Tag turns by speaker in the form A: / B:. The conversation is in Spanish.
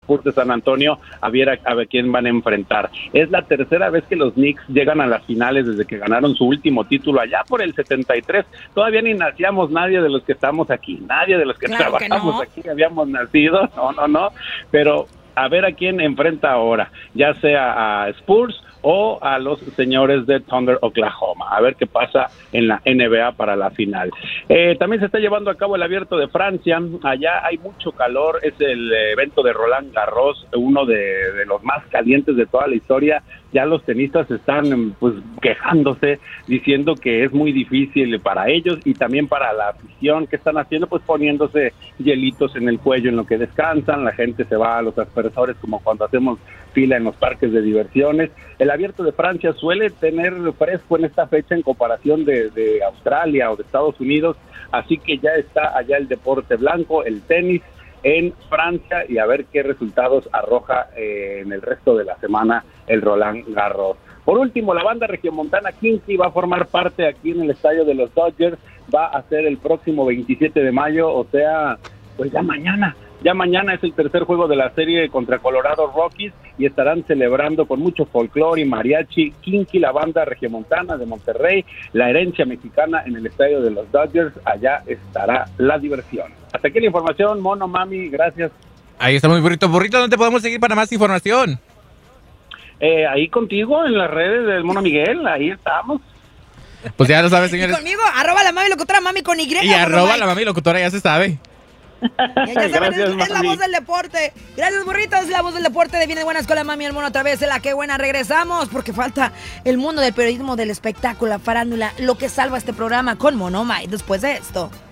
A: Spurs de San Antonio a ver quién van a enfrentar. Es la tercera vez que los Knicks llegan a las finales desde que ganaron su último título allá por el 73. Todavía ni nacíamos nadie de los que estamos aquí, nadie de los que trabajamos aquí habíamos nacido, no, pero a ver a quién enfrenta ahora, ya sea a Spurs o a los señores de Thunder Oklahoma, a ver qué pasa en la NBA para la final. También se está llevando a cabo el Abierto de Francia, allá hay mucho calor, es el evento de Roland Garros, uno de los más calientes de toda la historia. Ya los tenistas están pues quejándose, diciendo que es muy difícil para ellos y también para la afición. ¿Qué están haciendo? Pues poniéndose hielitos en el cuello en lo que descansan, la gente se va a los aspersores como cuando hacemos fila en los parques de diversiones. El Abierto de Francia suele tener fresco en esta fecha en comparación de Australia o de Estados Unidos, así que ya está allá el deporte blanco, el tenis en Francia, y a ver qué resultados arroja en el resto de la semana el Roland Garros. Por último, la banda regiomontana Kinky va a formar parte aquí en el estadio de los Dodgers, va a ser el próximo 27 de mayo, o sea, pues ya mañana. Ya mañana es el tercer juego de la serie contra Colorado Rockies y estarán celebrando con mucho folclore y mariachi. Kinky, la banda regiomontana de Monterrey, la herencia mexicana en el estadio de los Dodgers, allá estará la diversión. Hasta aquí la información, Mono, Mami, gracias.
B: Ahí está muy burrito. Burrito, ¿dónde podemos seguir para más información?
A: Ahí contigo en las redes del Mono Miguel, ahí estamos.
B: Pues ya lo sabes, señores.
C: Y conmigo, @la mami locutora, mami con Y.
B: Y @la mami locutora, ya se sabe.
C: Ya saben,
A: Gracias,
C: es la voz del deporte. Gracias, burritos. La voz del deporte de Bien y Buenas con la mami y el mono otra vez. En la que buena regresamos porque falta el mundo del periodismo, del espectáculo, la farándula, lo que salva este programa con Mono May después de esto.